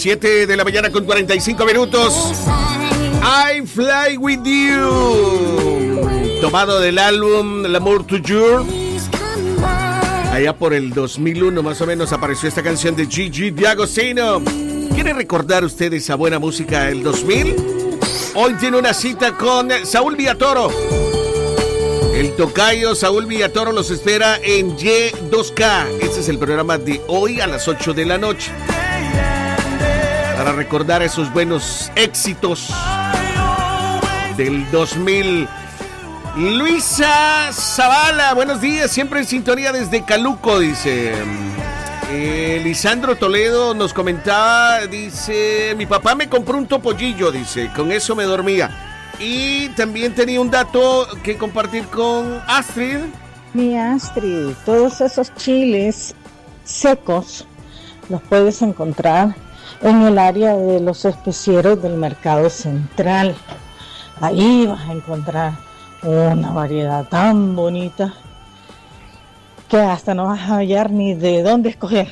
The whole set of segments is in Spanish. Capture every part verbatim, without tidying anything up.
siete de la mañana con cuarenta y cinco minutos. I Fly With You, tomado del álbum L'amour toujours. Allá por el dos mil uno más o menos apareció esta canción de Gigi D'Agostino. ¿Quiere recordar usted esa buena música del dos mil? Hoy tiene una cita con Saúl Villatoro. El tocayo Saúl Villatoro los espera en Y dos K. Este es el programa de hoy a las ocho de la noche. Para recordar esos buenos éxitos del dos mil. Luisa Zavala, buenos días, siempre en sintonía desde Caluco, dice. Eh, Lisandro Toledo nos comentaba, dice, mi papá me compró un topollillo, dice, con eso me dormía. Y también tenía un dato que compartir con Astrid. Mi Astrid, todos esos chiles secos los puedes encontrar en el área de los especieros del Mercado Central. Ahí vas a encontrar una variedad tan bonita que hasta no vas a hallar ni de dónde escoger.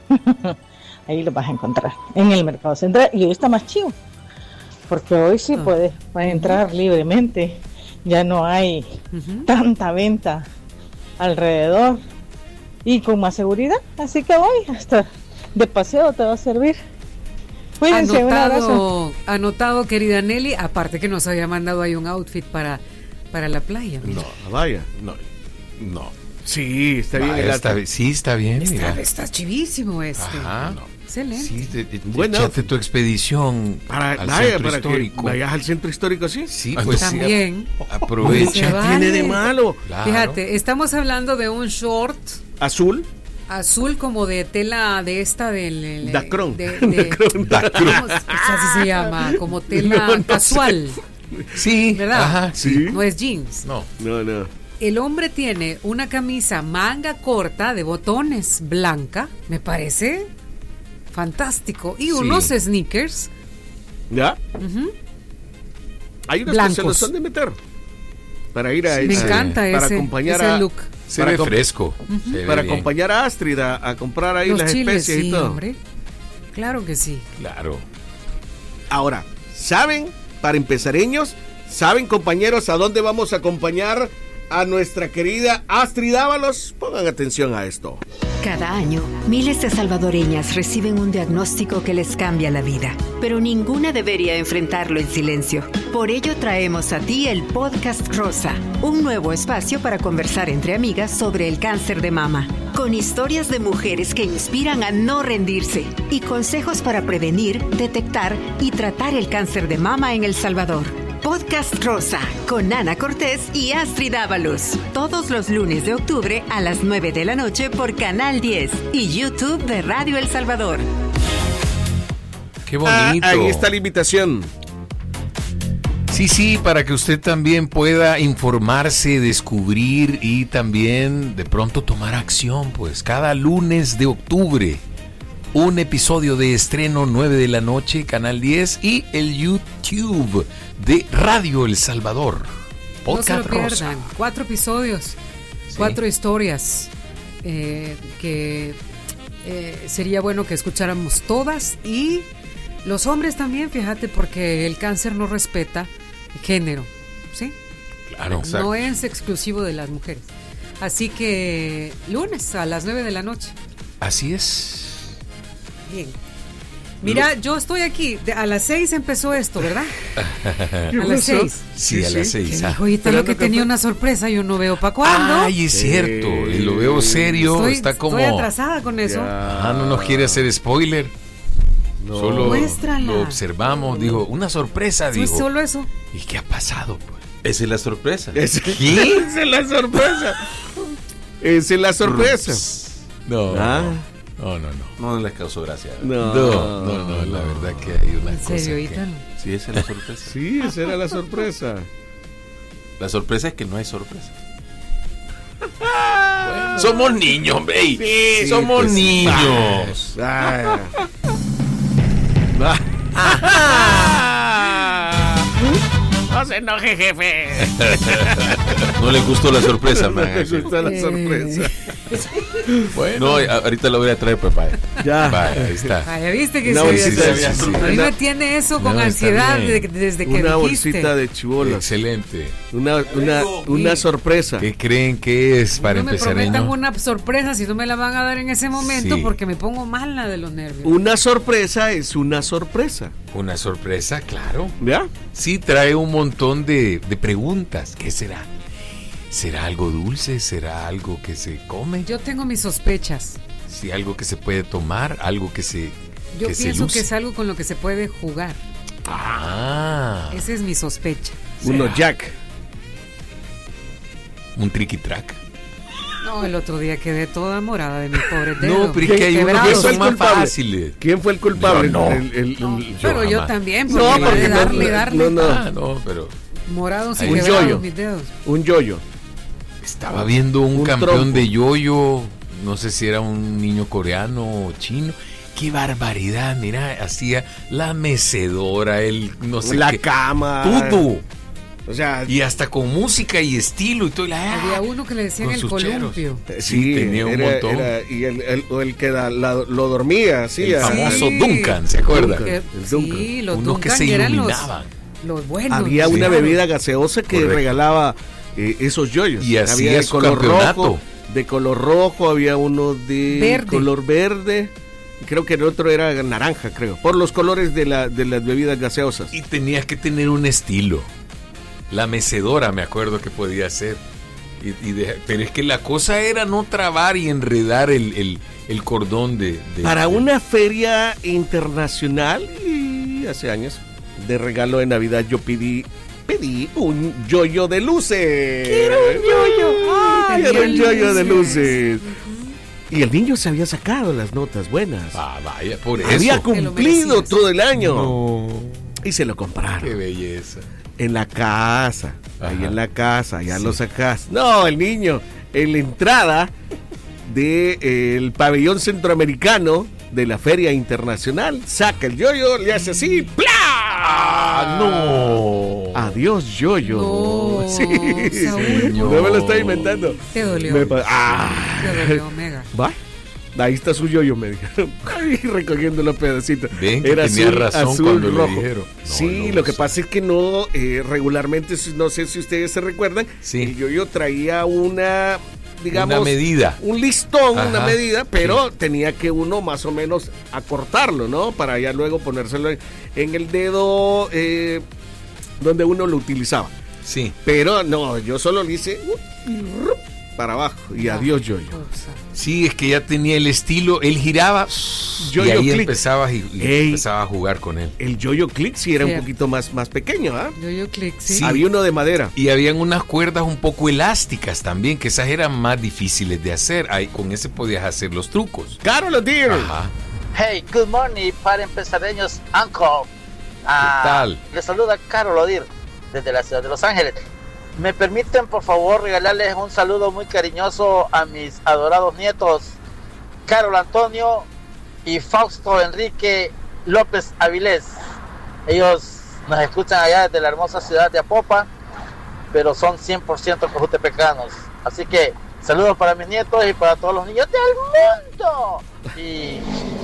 Ahí lo vas a encontrar en el Mercado Central. Y hoy está más chivo, porque hoy sí oh. puedes, puedes entrar uh-huh. libremente. Ya no hay uh-huh. tanta venta alrededor y con más seguridad. Así que hoy hasta de paseo te va a servir. Cuídense, anotado, un abrazo. Anotado, querida Nelly. Aparte que nos había mandado ahí un outfit para, para la playa. Mira. No, vaya, no, no. Sí, está bien. Vaya, está, sí, está bien. Está, está chivísimo este. Ajá. No. Excelente. Sí, te, te, bueno, échate tu expedición para, al vaya, centro para histórico. Que vayas al centro histórico, ¿sí? Sí, pues también. Sí, aprovecha. ¿Qué tiene de malo? Claro. Fíjate, estamos hablando de un short azul. Azul como de tela de esta del... Dacron. De, de, Dacron. Así se llama, como tela no, no casual. Sé. Sí. ¿Verdad? Ajá, sí. No es jeans. No. No, no. El hombre tiene una camisa manga corta de botones blanca, me parece fantástico. Y unos sí. sneakers. ¿Ya? Uh-huh. Hay unos blancos que se los han de meter. Para ir a sí, ese, me encanta para ese, acompañar ese a, look. Se para ve com- fresco. Uh-huh. Se ve para bien. acompañar a Astrid a, a comprar ahí los las chiles, especies sí, y todo. Hombre. Claro que sí. Claro. Ahora, ¿saben, para empezareños, saben, compañeros, a dónde vamos a acompañar a nuestra querida Astrid Ábalos? Pongan atención a esto. Cada año, miles de salvadoreñas reciben un diagnóstico que les cambia la vida, pero ninguna debería enfrentarlo en silencio. Por ello traemos a ti el Podcast Rosa, un nuevo espacio para conversar entre amigas sobre el cáncer de mama, con historias de mujeres que inspiran a no rendirse y consejos para prevenir, detectar y tratar el cáncer de mama en El Salvador. Podcast Rosa, con Ana Cortés y Astrid Ábalos. Todos los lunes de octubre a las nueve de la noche por Canal diez y YouTube de Radio El Salvador. ¡Qué bonito! Ah, ahí está la invitación. Sí, sí, para que usted también pueda informarse, descubrir y también de pronto tomar acción, pues cada lunes de octubre. Un episodio de estreno, nueve de la noche, Canal diez y el YouTube de Radio El Salvador. Podcast no se lo pierdan. Rosa. Cuatro episodios, sí. cuatro historias eh, que eh, sería bueno que escucháramos todas. Y los hombres también, fíjate, porque el cáncer no respeta género, ¿sí? Claro, exacto. No es exclusivo de las mujeres. Así que lunes a las nueve de la noche. Así es. Bien. Mira, yo estoy aquí. A las seis empezó esto, ¿verdad? A las seis. Sí, sí, a las seis. Ah. Oye, lo que tenía una sorpresa, yo no veo para cuándo. Ay, es sí. cierto. Y lo veo serio. Estoy, está como. Estoy atrasada con eso. Ya. Ah, no nos quiere hacer spoiler. No. Solo Muéstrala. Lo observamos. Digo, una sorpresa, digo. Sí, solo eso. ¿Y qué ha pasado, pues? Esa es la sorpresa. ¿Es ¿Qué? Esa es la sorpresa. Esa es la sorpresa. No. ¿Ah? No, no, no. No les causó gracia. No, no, no, no, la verdad que hay una ¿En cosa serio, que... Ítalo? Sí, esa es la sorpresa. Sí, esa era la sorpresa. La sorpresa es que no hay sorpresa. Bueno. Somos niños, hombre. Sí, somos pues, niños. Ah. No se enoje, jefe. No le gustó la sorpresa, man. No le gustó la sorpresa. Bueno, no, ahorita lo voy a traer, papá. Ya. Vaya, ahí está. Ay, ¿viste que Una se, bolsita se- de- a mí una- me tiene eso con No, está ansiedad bien. de- desde que Una dijiste. bolsita de chibolas. Excelente. Una, una, una sorpresa. ¿Qué creen que es para no me empezar prometan año? una sorpresa si no me la van a dar en ese momento Sí. porque me pongo mala de los nervios. Una sorpresa es una sorpresa. Una sorpresa, claro. ¿Ya? Sí, trae un montón de, de preguntas. ¿Qué será? ¿Será algo dulce? ¿Será algo que se come? Yo tengo mis sospechas. Sí, algo que se puede tomar, algo que se Yo que se pienso luce. que es algo con lo que se puede jugar. Ah, Esa es mi sospecha. Uno Jack. un tricky track. No, el otro día quedé toda morada de mis pobres dedos. No, pero es que hay unos Quebrados. que son más culpable? fáciles. ¿Quién fue el culpable? Yo no. El- el- el- No, el- pero yo jamás. también, No, porque, porque no- darle, no- darle, no, Ah, no, pero morados y Un quebrados yoyo. mis dedos. un yoyo. estaba viendo un, Un campeón trompo. de yoyo, no sé si era un niño coreano o chino. Qué barbaridad, mira, hacía la mecedora, el no sé La qué, cama. todo. O sea, Y hasta con música y estilo y todo. y la- Había uno que le decían Con el sus columpio. sí, sí, tenía un era- montón. era- y el, el, o el que la- la- lo dormía, sí. El a- famoso Sí. Duncan, ¿se acuerda? Duncan. Que- el Duncan. sí, los Unos que Duncan se eran los, iluminaban. los buenos. Había Sí. una claro. bebida gaseosa que Correcto. regalaba eh, esos yoyos. Y hacía había de su color campeonato. rojo, de color rojo, había uno de Verde. color verde. Creo que el otro era naranja, creo. Por los colores de, la, de las bebidas gaseosas. Y tenías que tener un estilo. La mecedora, me acuerdo que podía ser. Y, y de- pero es que la cosa era no trabar y enredar el, el, el cordón de, de- Para de- una feria internacional, y hace años, de regalo de Navidad, yo pedí, pedí un yoyo de luces. ¡Quiero un yoyo! ¡Ay, Tenía era un yoyo de luces. luces! Y el niño se había sacado las notas buenas. Ah, vaya, por eso. Había lo cumplido merecías. todo el año. No, Y se lo qué compraron. belleza. En la casa. Ahí Ajá. en la casa. Ya Sí. lo sacas. No, el niño. En la entrada del pabellón centroamericano de la Feria Internacional. Saca el yoyo, le hace así. ¡Plá! Ah, no. Adiós, yoyo. No, Saúl. No me lo está inventando. Te dolió. Me pa- ah. Te dolió, Mega. Va. Ahí está su yoyo, me dijeron. Ay, recogiendo los pedacitos. Ven que tenía razón cuando le dijeron. No, sí, no, lo que sí. pasa es que no, eh, regularmente, si- no sé si ustedes se recuerdan, Sí. el yoyo traía una, digamos, Una medida. un listón, Ajá, una medida, pero sí. tenía que uno más o menos acortarlo, ¿no? Para ya luego ponérselo en, en el dedo eh, donde uno lo utilizaba. Sí. Pero no, yo solo le hice uh, y rup, para abajo y adiós yoyo. Sí, es que ya tenía el estilo, él giraba Yo-yo y ahí click. empezaba y, y Ey. empezaba a jugar con él. El yoyo click sí era Sí. un poquito más, más pequeño, ¿ah? Yo, yo click, sí. Sí. Había uno de madera. Y habían unas cuerdas un poco elásticas también, que esas eran más difíciles de hacer. Ahí con ese podías hacer los trucos. Carol O'Dear. Ajá. Hey, good morning para empezareños, Uncle. Ah, ¿Qué tal? Les saluda Carol Odir desde la ciudad de Los Ángeles. ¿Me permiten, por favor, regalarles un saludo muy cariñoso a mis adorados nietos, Carol Antonio y Fausto Enrique López Avilés? Ellos nos escuchan allá desde la hermosa ciudad de Apopa, pero son cien por ciento cojutepecanos. Así que saludos para mis nietos y para todos los niños del mundo. Y,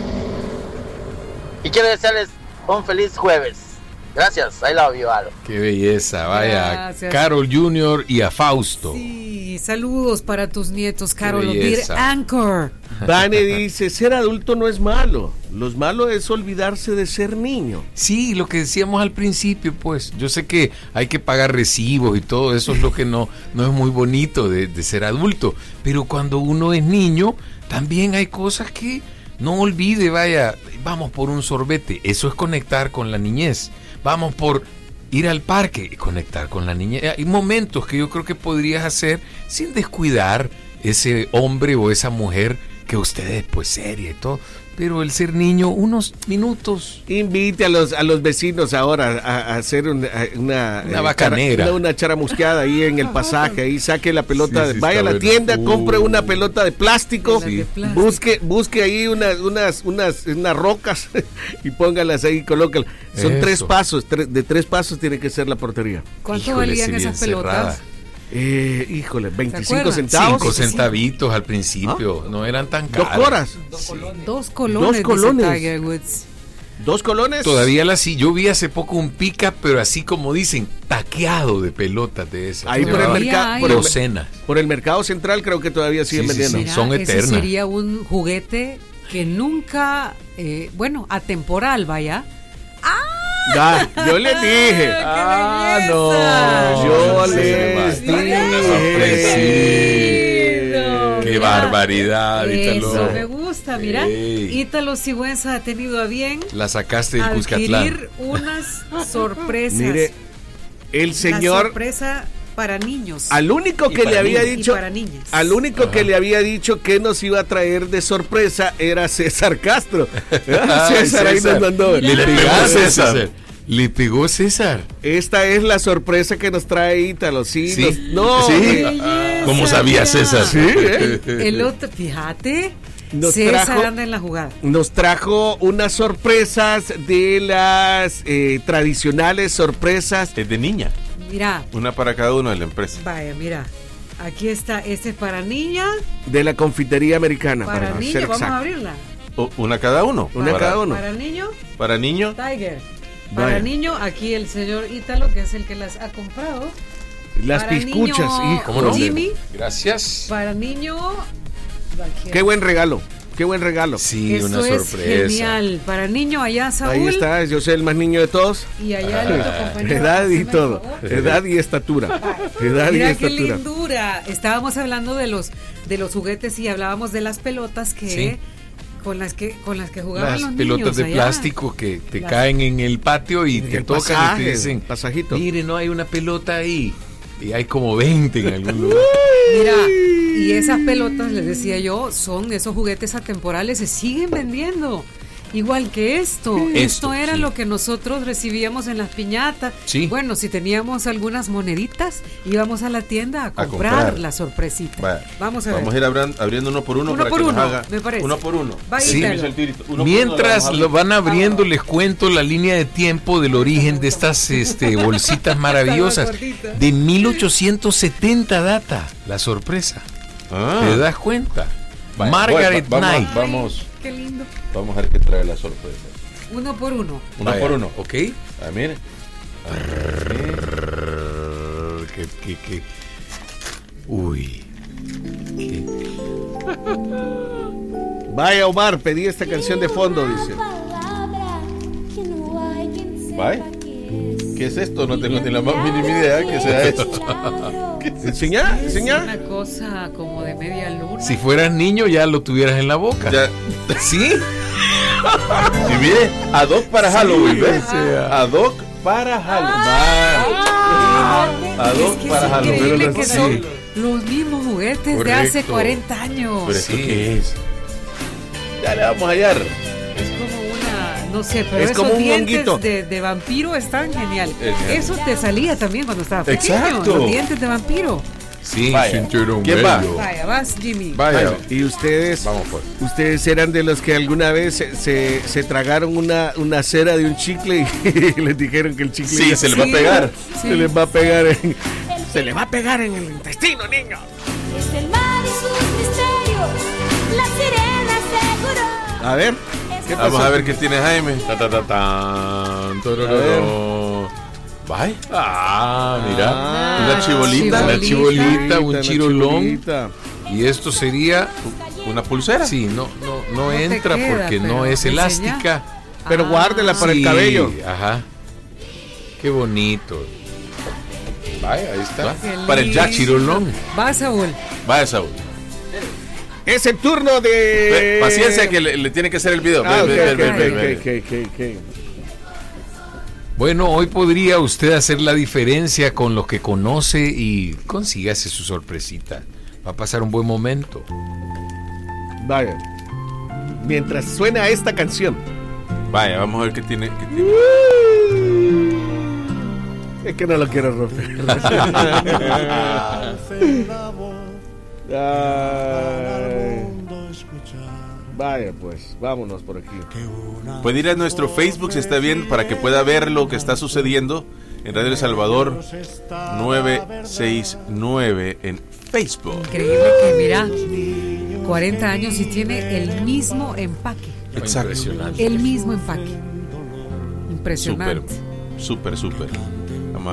y quiero desearles un feliz jueves. Gracias, I love you all. Qué belleza, vaya. Gracias. Carol junior y a Fausto. Sí, saludos para tus nietos, Carol Odir belleza. Anchor. Vane dice, ser adulto no es malo. Lo malo es olvidarse de ser niño. Sí, lo que decíamos al principio, pues, yo sé que hay que pagar recibos y todo eso es lo que no, no es muy bonito de, de ser adulto, pero cuando uno es niño, también hay cosas que no olvide, vaya, vamos por un sorbete, eso es conectar con la niñez, vamos por ir al parque y conectar con la niñez. Hay momentos que yo creo que podrías hacer sin descuidar ese hombre o esa mujer que usted es pues seria y todo, pero el ser niño, unos minutos. Invite a los a los vecinos ahora a, a hacer un- a- una Una eh, bacanera. cara- una, una charamusqueada ahí en el pasaje, ahí saque la pelota, Sí, sí, vaya a la está tienda, bueno. compre Uh. una pelota de plástico, De las de plástico. busque busque ahí unas unas unas unas rocas y póngalas ahí, colócalas. Son Eso. tres pasos, tre- de tres pasos tiene que ser la portería. ¿Cuánto Híjole, valían sí, bien esas pelotas? cerrada. Eh, híjole, veinticinco centavos. Cinco centavitos al principio, ¿ah? No eran tan caros. Dos horas. Dos colones. Dos colones. Dos colones. Tiger Woods. Dos colones. Todavía la sí. Yo vi hace poco un pica, pero así como dicen, taqueado de pelotas de esas. Ahí por el mercado. Por, docenas. por el mercado central creo que todavía siguen sí, vendiendo. Sí, sí. Son eternas. Ese sería un juguete que nunca, eh, bueno, atemporal, vaya. ¡Ah! Ya, yo les dije. ¡Ah, no! Yo les dije. Una sorpresita. ¡Qué barbaridad, Ítalo! Eso me gusta, mira. Ey. Ítalo Sigüenza ha tenido a bien. La sacaste del Cuscatlán. Adquirir unas sorpresas. Mire, el señor. La sorpresa para niños. Al único que le había niños. dicho. Y para niñas. Al único Ajá. que le había dicho que nos iba a traer de sorpresa era César Castro. Ay, César ahí nos mandó. Le pegó César. Le pegó César. Esta es la sorpresa que nos trae Ítalo. Sí, ¿Sí? Nos, no. ¿Sí? ¿Cómo sabía César? Sí, ¿eh? El otro, fíjate. Nos César trajo, anda en la jugada. Nos trajo unas sorpresas de las eh, tradicionales sorpresas. Es de niña. Mira. Una para cada uno de la empresa. Vaya, mira. Aquí está. Este es para niña. De la confitería americana. Para, para niño, vamos a abrirla. O, ¿Una cada uno? Una para, cada uno. Para niño. Para niño. Tiger. Para Vaya. niño, aquí el señor Ítalo, que es el que las ha comprado. Las para piscuchas, niño, hijo. ¿Cómo no? Jimmy. Gracias. Para niño. Qué buen regalo. Qué buen regalo. Sí, Eso una es sorpresa. genial. Para niño, allá Saúl. Ahí está, yo soy el más niño de todos. Y allá el otro compañero. Edad y hazme todo. el favor. Edad y estatura. Edad Mira y qué estatura. lindura. Estábamos hablando de los de los juguetes y hablábamos de las pelotas que Sí. con las que con las que jugaban Las los pelotas niños de allá. plástico que te Las- caen en el patio y En te el tocan pasaje, y te dicen, pasajito. mire, no hay una pelota ahí. Y hay como veinte en algún lugar. Mira, y esas pelotas, les decía yo, son esos juguetes atemporales, se siguen vendiendo. Igual que esto. Esto, Esto era sí. lo que nosotros recibíamos en las piñatas. Sí. Bueno, si teníamos algunas moneditas, íbamos a la tienda a comprar, comprar. la sorpresita. Vaya. Vamos a ver. Vamos a ir abran- abriendo uno por uno, Uno para por que uno, nos haga. me parece. Uno por uno. Va, Sí. Ítalo. Uno por uno Mientras lo lo vamos a van abriendo, les cuento la línea de tiempo del origen de estas este, bolsitas maravillosas. gordita. De mil ochocientos setenta data, la sorpresa. Ah. ¿Te das cuenta? Vaya, Margaret bueno, va- Knight. vamos, vamos, Qué lindo. vamos a ver qué trae la sorpresa. Uno por uno. Uno Vaya, por uno. ¿ok? Ah, mire. ¿Qué, qué, qué? Uy. ¿Qué? Vaya Omar, pedí esta canción de fondo, dice. Vaya. ¿Qué es esto? No tengo ni la más mínima idea que sea esto. Enseñá, Es enseñá. una cosa como de media luna. Si fueras niño ya lo tuvieras en la boca. Ya. ¿Sí? Y mire, ad hoc para Halloween, ¿ves? sea. Ad hoc para Halloween. Ah, Ad hoc es que para es Halloween. increíble Pero que sí. son los mismos juguetes de hace Correcto. cuarenta años. ¿Pero esto Sí. qué es? Ya le vamos a hallar. Es como una, no sé, pero Es esos como un dientes honguito. de, de vampiro están genial. Es genial. Eso te salía también cuando estabas pequeño, Exacto. los dientes de vampiro. Sí, Vaya. sintieron ¿Quién va? bello. Vaya, vas Jimmy. Vaya. Y ustedes, Vamos pues. ustedes eran de los que alguna vez se, se, se tragaron una, una cera de un chicle y les dijeron que el chicle Sí, ya- se le va a Sí. pegar. Sí. se les va a pegar en, se le va a pegar en el intestino, niño. Es el mar y sus misterios, la sirena seguro. A ver, ¿qué pasó? Vamos a ver qué tiene Jaime. Ta, ta, ta, tan, torororo. Bye. Ah, mira. Ah, una chibolita. Una chibolita, un Una chirolón. chibolita. Y esto sería, Una pulsera. sí, no, no, no, No te entra queda, porque no pero es ¿me elástica. Pero guárdela para el Sí, cabello. Ajá. Qué bonito. Vaya, ahí está. Qué Para el lindo. Jack. Chirolón. Vas Saúl. Vaya, Saúl. Es el turno de... Ve, Paciencia que le, le tiene que hacer el video. Ah, Ve, ok, ve, ok, ve, ok, ve, ve. ok, ok, ok. Bueno, hoy podría usted hacer la diferencia con lo que conoce y consígase su sorpresita. Va a pasar un buen momento. Vaya. Mientras suena esta canción. Vaya, vamos a ver qué tiene. Qué tiene. Es que no lo quiero romper. Ay. Vaya, pues, vámonos por aquí. Puede ir a nuestro Facebook si está bien para que pueda ver lo que está sucediendo en Radio El Salvador novecientos sesenta y nueve en Facebook. Increíble que, mira, cuarenta años y tiene el mismo empaque. Exacto. El mismo empaque. Impresionante. Súper, súper, súper.